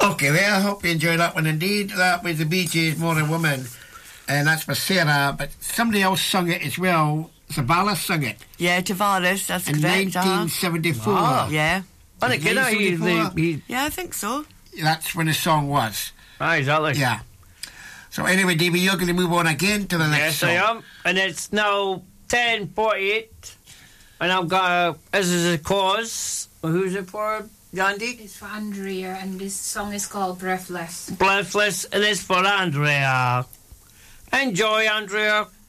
Okay, well, I hope you enjoyed that one indeed. That was the Bee Gees, More Than Woman. And that's for Sarah, but somebody else sung it as well. Zavala sung it. Yeah, Tavares, that's in correct. 1974. Wow. Yeah. And again, yeah, I think so. That's when the song was. Ah, exactly. Yeah. So anyway, Davey, you're going to move on again to the next song. Yes, I am. And it's now 10:48. And I've got This Is a Cause. Who's it for, Gandhi? It's for Andrea, and this song is called Breathless. Breathless, and it's for Andrea. Enjoy, Andrea.